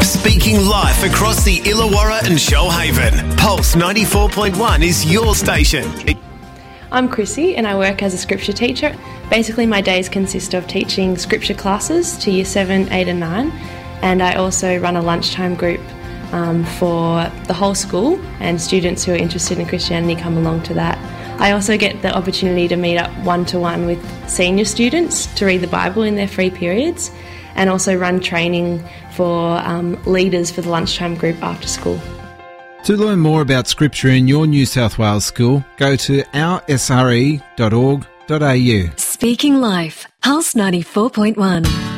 Speaking life across the Illawarra and Shoalhaven. Pulse 94.1 is your station. I'm Chrissy and I work as a scripture teacher. Basically my days consist of teaching scripture classes to year 7, 8 and 9, and I also run a lunchtime group for the whole school, and students who are interested in Christianity come along to that. I also get the opportunity to meet up one-to-one with senior students to read the Bible in their free periods, and also run training for leaders for the lunchtime group after school. To learn more about Scripture in your New South Wales school, go to oursre.org.au. Speaking Life, Pulse 94.1.